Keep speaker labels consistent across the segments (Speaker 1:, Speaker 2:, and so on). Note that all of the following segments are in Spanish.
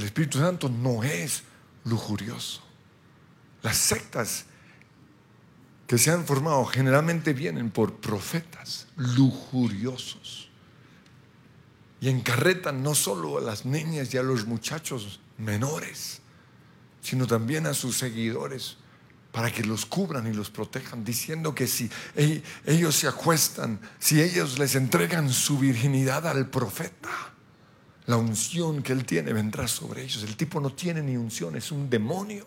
Speaker 1: El Espíritu Santo no es lujurioso. Las sectas que se han formado generalmente vienen por profetas lujuriosos y encarretan no solo a las niñas y a los muchachos menores, sino también a sus seguidores para que los cubran y los protejan, diciendo que si ellos se acuestan, si ellos les entregan su virginidad al profeta, la unción que él tiene vendrá sobre ellos. El tipo no tiene ni unción, es un demonio.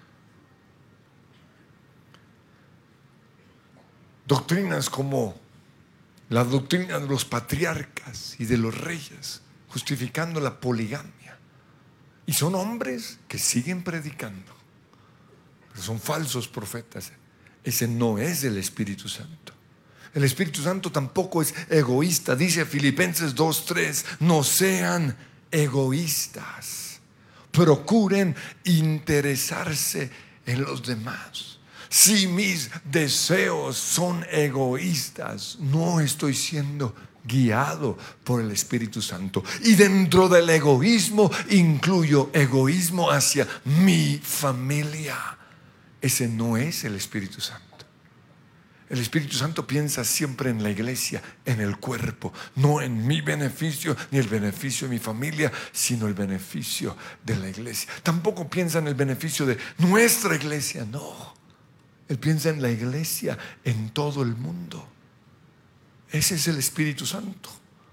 Speaker 1: Doctrinas como la doctrina de los patriarcas y de los reyes, justificando la poligamia. Y son hombres que siguen predicando, pero son falsos profetas. Ese no es el Espíritu Santo. El Espíritu Santo tampoco es egoísta. Dice Filipenses 2:3, no sean egoístas, procuren interesarse en los demás. Si mis deseos son egoístas, no estoy siendo guiado por el Espíritu Santo. Y dentro del egoísmo incluyo egoísmo hacia mi familia. Ese no es el Espíritu Santo. El Espíritu Santo piensa siempre en la iglesia, en el cuerpo, no en mi beneficio ni el beneficio de mi familia, sino el beneficio de la iglesia. Tampoco piensa en el beneficio de nuestra iglesia, no. Él piensa en la iglesia en todo el mundo. Ese es el Espíritu Santo.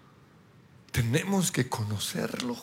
Speaker 1: Tenemos que conocerlo.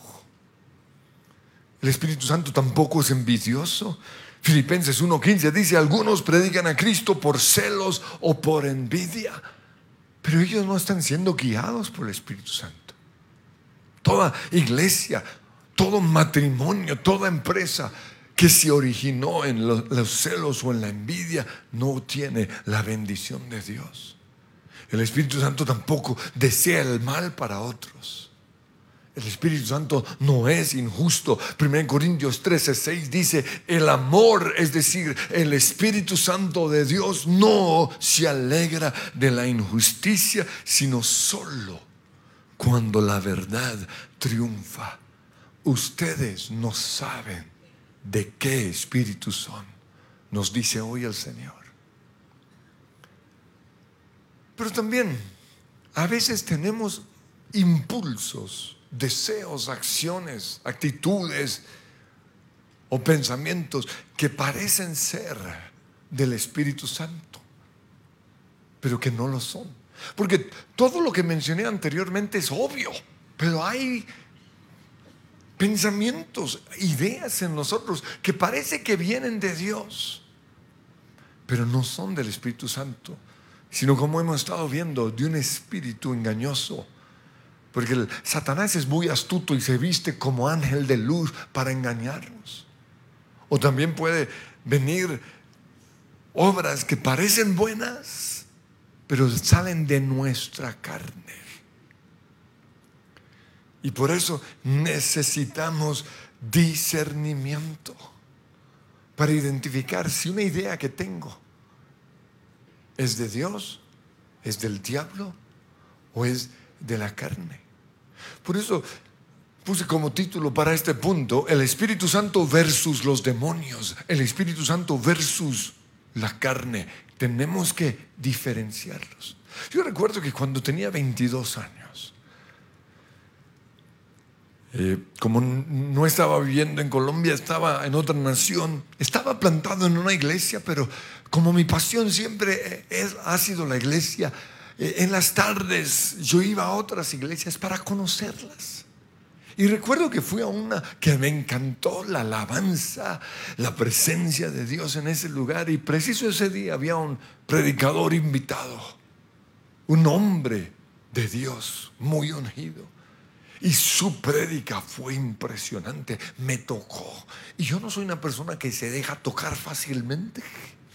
Speaker 1: El Espíritu Santo tampoco es envidioso. Filipenses 1:15 dice, algunos predican a Cristo por celos o por envidia, pero ellos no están siendo guiados por el Espíritu Santo. Toda iglesia, todo matrimonio, toda empresa que se originó en los celos o en la envidia no tiene la bendición de Dios. El Espíritu Santo tampoco desea el mal para otros. El Espíritu Santo no es injusto. 1 Corintios 13:6 dice, el amor, es decir, el Espíritu Santo de Dios no se alegra de la injusticia, sino solo cuando la verdad triunfa. Ustedes no saben de qué espíritu son, nos dice hoy el Señor. Pero también a veces tenemos impulsos, deseos, acciones, actitudes o pensamientos que parecen ser del Espíritu Santo, pero que no lo son. Porque todo lo que mencioné anteriormente es obvio, pero hay pensamientos, ideas en nosotros que parece que vienen de Dios, pero no son del Espíritu Santo, sino, como hemos estado viendo, de un espíritu engañoso. Porque el Satanás es muy astuto y se viste como ángel de luz para engañarnos. O también puede venir obras que parecen buenas, pero salen de nuestra carne. Y por eso necesitamos discernimiento para identificar si una idea que tengo es de Dios, es del diablo o es de la carne. Por eso puse como título para este punto, el Espíritu Santo versus los demonios, el Espíritu Santo versus la carne. Tenemos que diferenciarlos. Yo recuerdo que cuando tenía 22 años, como no estaba viviendo en Colombia, estaba en otra nación, estaba plantado en una iglesia, pero como mi pasión siempre ha sido la iglesia, en las tardes yo iba a otras iglesias para conocerlas. Y recuerdo que fui a una que me encantó, la alabanza, la presencia de Dios en ese lugar. Y preciso ese día había un predicador invitado, un hombre de Dios muy ungido. Y su prédica fue impresionante, me tocó. Y yo no soy una persona que se deja tocar fácilmente.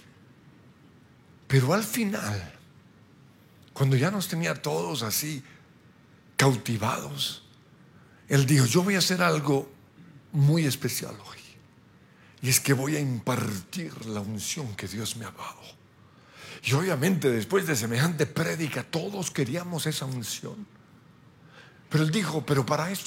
Speaker 1: Pero al final, cuando ya nos tenía todos así cautivados, él dijo, yo voy a hacer algo muy especial hoy. Y es que voy a impartir la unción que Dios me ha dado. Y obviamente después de semejante prédica todos queríamos esa unción. Pero él dijo, pero para esto